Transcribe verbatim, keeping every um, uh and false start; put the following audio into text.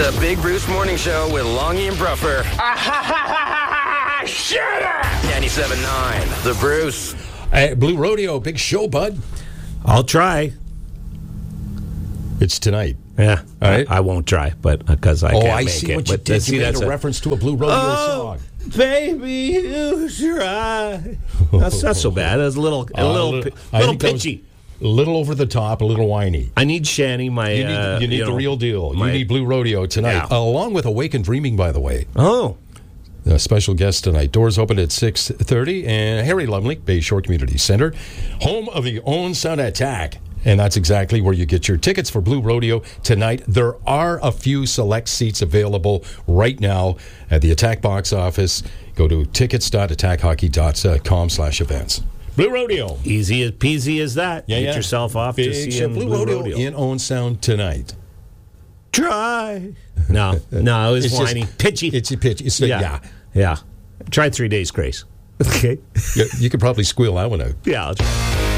The Big Bruce Morning Show with Longy and Bruffer. Shut up! ninety-seven point nine. The Bruce. Hey, Blue Rodeo, big show, bud. I'll try. It's tonight. Yeah, all right. I, I won't try, but because I oh, can't I make see it. what you but, did. uh, You see, made that's a, reference to a Blue Rodeo oh, song. Baby, you try. That's not so bad. That's a little, a Uh, little, li- pi- I little think that was pitchy. A little over the top, a little whiny. I need Shanny, my. You need, uh, you need you the know, real deal. my- You need Blue Rodeo tonight, Yeah. along with Awaken Dreaming, by the way. Oh. A special guest tonight. Doors open at six thirty, and Harry Lumley, Bayshore Community Center, home of the Own Sound Attack. And that's exactly where you get your tickets for Blue Rodeo tonight. There are a few select seats available right now at the Attack box office. Go to tickets dot attack hockey dot com slash events. Blue Rodeo. Easy as peasy as that. Yeah, Get yeah. yourself off Big to see show. him. Blue, Blue Rodeo, Rodeo. in Own Sound tonight. Try. No, no, it was It's just- whiny. Pitchy. It's a pitch. It's a, yeah. yeah. Yeah. Try three days grace. Okay. You, you could probably squeal that one out. Yeah. I'll try.